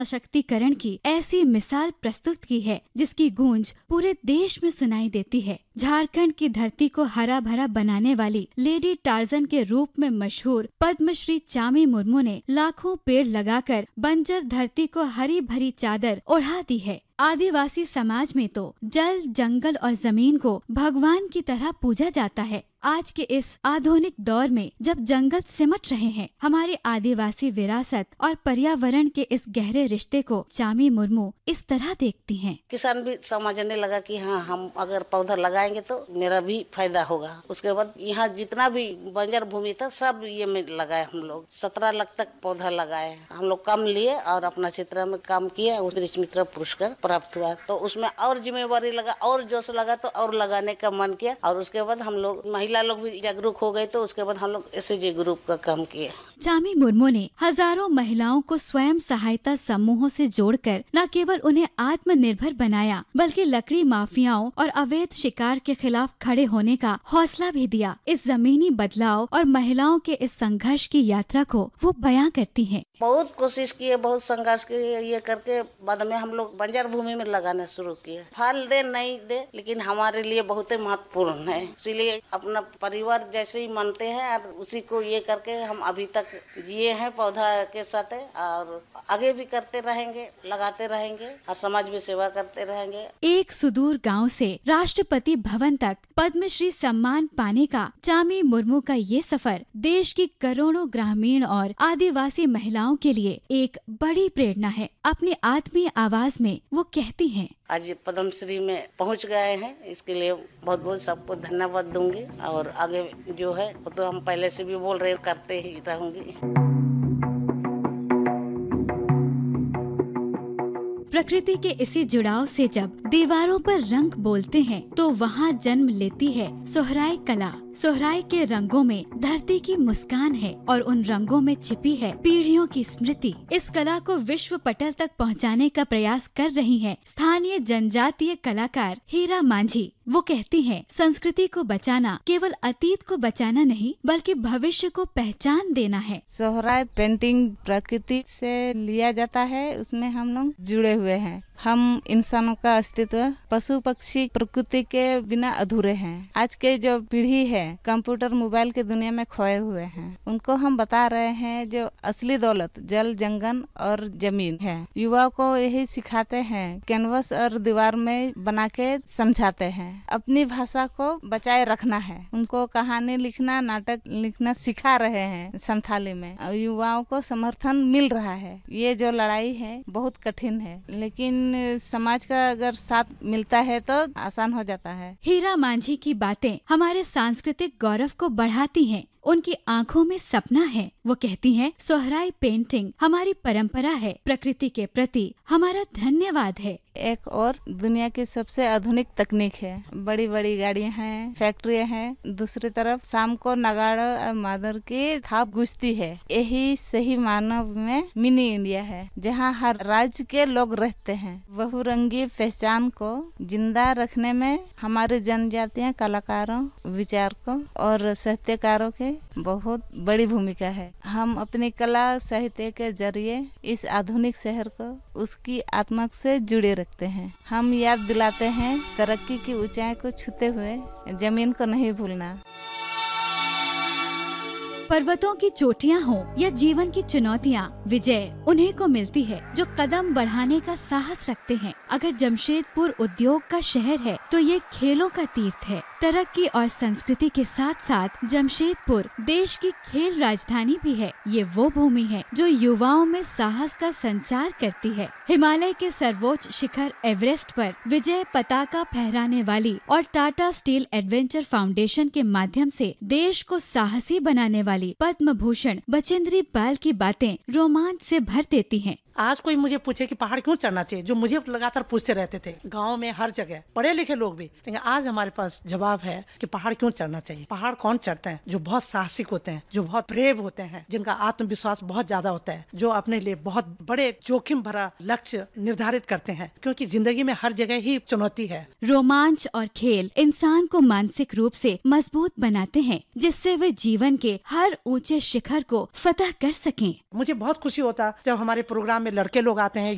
सशक्तिकरण की ऐसी मिसाल प्रस्तुत की है जिसकी गूंज पूरे देश में सुनाई देती है। झारखंड की धरती को हरा भरा बनाने वाली लेडी टार्जन के रूप में मशहूर पद्मश्री चामी मुर्मू ने लाखों पेड़ लगाकर बंजर धरती को हरी भरी चादर ओढ़ा दी है। आदिवासी समाज में तो जल, जंगल और जमीन को भगवान की तरह पूजा जाता है। आज के इस आधुनिक दौर में जब जंगल सिमट रहे हैं, हमारी आदिवासी विरासत और पर्यावरण के इस गहरे रिश्ते को चामी मुर्मू इस तरह देखती हैं। किसान भी समझने लगा कि हाँ, हम अगर पौधा लगाएंगे तो मेरा भी फायदा होगा। उसके बाद यहाँ जितना भी बंजर भूमि था सब ये में लगाए। हम लोग 17 लाख तक पौधा लगाए। हम लोग कम लिए और अपना क्षेत्र में काम किया। वृक्ष मित्र पुरस्कार प्राप्त हुआ तो उसमें और जिम्मेवारी लगा और जोश लगा तो और लगाने का मन किया। और उसके बाद हम लोग महिला लोग भी जागरूक हो गए तो उसके बाद हम लोग SHG ग्रुप का काम किए। चामी मुर्मू ने हजारों महिलाओं को स्वयं सहायता समूहों से जोड़कर न केवल उन्हें आत्मनिर्भर बनाया बल्कि लकड़ी माफियाओं और अवैध शिकार के खिलाफ खड़े होने का हौसला भी दिया। इस जमीनी बदलाव और महिलाओं के इस संघर्ष की यात्रा को वो बयां करती हैं। बहुत कोशिश किए, बहुत संघर्ष किए, ये करके बाद में हम लोग बंजर भूमि में लगाना शुरू किए। फल दे नहीं दे लेकिन हमारे लिए बहुत ही महत्वपूर्ण है, इसीलिए अपना परिवार जैसे ही मानते हैं और उसी को ये करके हम अभी तक जिए हैं पौधा के साथ और आगे भी करते रहेंगे, लगाते रहेंगे और समाज में सेवा करते रहेंगे। एक सुदूर गांव से राष्ट्रपति भवन तक पद्मश्री सम्मान पाने का चामी मुर्मू का ये सफर देश की करोड़ों ग्रामीण और आदिवासी महिलाओं के लिए एक बड़ी प्रेरणा है। अपनी आत्मीय आवाज में वो कहती हैं, आज पद्मश्री में पहुंच गए हैं, इसके लिए बहुत बहुत सबको धन्यवाद दूंगी और आगे जो है वो तो हम पहले से भी बोल रहे करते ही रहूंगी। प्रकृति के इसी जुड़ाव से जब दीवारों पर रंग बोलते हैं तो वहाँ जन्म लेती है सोहराय कला। सोहराय के रंगों में धरती की मुस्कान है और उन रंगों में छिपी है पीढ़ियों की स्मृति। इस कला को विश्व पटल तक पहुंचाने का प्रयास कर रही हैं स्थानीय जनजातीय कलाकार हीरा मांझी। वो कहती हैं, संस्कृति को बचाना केवल अतीत को बचाना नहीं बल्कि भविष्य को पहचान देना है। सोहराय पेंटिंग प्रकृति से लिया जाता है, उसमें हम लोग जुड़े हुए हैं। हम इंसानों का अस्तित्व पशु पक्षी प्रकृति के बिना अधूरे हैं। आज के जो पीढ़ी है कंप्यूटर मोबाइल के दुनिया में खोए हुए हैं, उनको हम बता रहे हैं जो असली दौलत जल, जंगल और जमीन है। युवाओं को यही सिखाते हैं, कैनवस और दीवार में बना के समझाते हैं। अपनी भाषा को बचाए रखना है। उनको कहानी लिखना, नाटक लिखना सिखा रहे हैं संथाली में। युवाओं को समर्थन मिल रहा है। ये जो लड़ाई है बहुत कठिन है, लेकिन समाज का अगर साथ मिलता है तो आसान हो जाता है। हीरा मांझी की बातें हमारे सांस्कृतिक गौरव को बढ़ाती हैं। उनकी आंखों में सपना है। वो कहती हैं, सोहराय पेंटिंग हमारी परंपरा है, प्रकृति के प्रति हमारा धन्यवाद है। एक और दुनिया की सबसे आधुनिक तकनीक है। बड़ी बड़ी गाड़ियां हैं, फैक्ट्रियां हैं। दूसरी तरफ शाम को नगाड़ा और मादर की थाप गूंजती है। यही सही मानव में मिनी इंडिया है, जहां हर राज्य के लोग रहते हैं। बहुरंगी पहचान को जिंदा रखने में हमारे जनजातीय कलाकारों, विचारकों और साहित्यकारों के बहुत बड़ी भूमिका है। हम अपनी कला साहित्य के जरिए इस आधुनिक शहर को उसकी आत्मा से जुड़े रखते हैं। हम याद दिलाते हैं तरक्की की ऊंचाई को छूते हुए जमीन को नहीं भूलना। पर्वतों की चोटियां हो या जीवन की चुनौतियां, विजय उन्हीं को मिलती है जो कदम बढ़ाने का साहस रखते हैं। अगर जमशेदपुर उद्योग का शहर है तो ये खेलों का तीर्थ है। तरक्की और संस्कृति के साथ साथ जमशेदपुर देश की खेल राजधानी भी है। ये वो भूमि है जो युवाओं में साहस का संचार करती है। हिमालय के सर्वोच्च शिखर एवरेस्ट पर विजय पताका फहराने वाली और टाटा स्टील एडवेंचर फाउंडेशन के माध्यम से देश को साहसी बनाने वाली पद्म भूषण बचेंद्री पाल की बातें रोमांच से भर देती हैं। आज कोई मुझे पूछे कि पहाड़ क्यों चढ़ना चाहिए, जो मुझे लगातार पूछते रहते थे गांव में हर जगह पढ़े लिखे लोग भी, लेकिन आज हमारे पास जवाब है कि पहाड़ क्यों चढ़ना चाहिए। पहाड़ कौन चढ़ते हैं? जो बहुत साहसिक होते हैं, जो बहुत ब्रेव होते हैं, जिनका आत्मविश्वास बहुत ज्यादा होता है, जो अपने लिए बहुत बड़े जोखिम भरा लक्ष्य निर्धारित करते हैं, क्योंकि जिंदगी में हर जगह ही चुनौती है। रोमांच और खेल इंसान को मानसिक रूप से मजबूत बनाते हैं, जिससे वे जीवन के हर ऊंचे शिखर को फतह कर सकें। मुझे बहुत खुशी होता जब हमारे प्रोग्राम में लड़के लोग आते हैं,